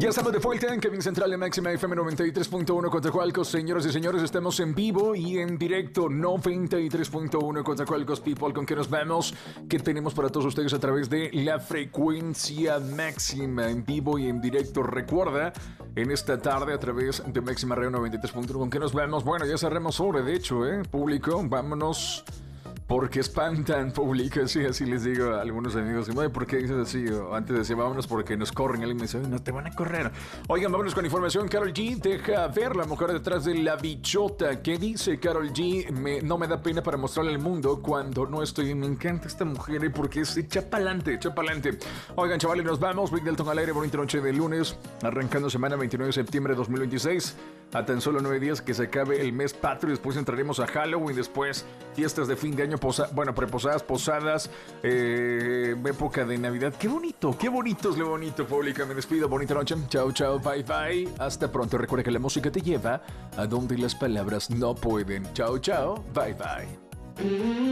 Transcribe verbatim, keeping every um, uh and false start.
Ya estamos de vuelta en Kevin Central de Máxima F M noventa y tres punto uno Coatzacoalcos. Señoras y señores, estamos en vivo y en directo noventa y tres punto uno Coatzacoalcos People, con que nos vemos, que tenemos para todos ustedes a través de la frecuencia máxima, en vivo y en directo. Recuerda, en esta tarde a través de Máxima Radio noventa y tres punto uno, con que nos vemos. Bueno, ya cerremos sobre, de hecho, ¿eh? Público, vámonos. Porque espantan, público, sí, así les digo a algunos amigos. ¿Por qué dices así? O antes decía, vámonos porque nos corren. Alguien me dice, no te van a correr. Oigan, vámonos con información. Karol G deja ver la mujer detrás de la bichota. ¿Qué dice Karol G? Me, no me da pena para mostrarle al mundo cuando no estoy. Me encanta esta mujer porque es echa pa'lante, echa pa'lante. Oigan, chavales, nos vamos. Rick Dalton al aire, bonita noche de lunes. Arrancando semana veintinueve de septiembre de dos mil veintiséis. A tan solo nueve días que se acabe el mes patrio. Después entraremos a Halloween. Después fiestas de fin de año. Posa- bueno, preposadas, posadas. Eh, época de Navidad. Qué bonito, qué bonito es lo bonito, pública. Me despido. Bonita noche. Chao, chao. Bye, bye. Hasta pronto. Recuerda que la música te lleva a donde las palabras no pueden. Chao, chao. Bye, bye.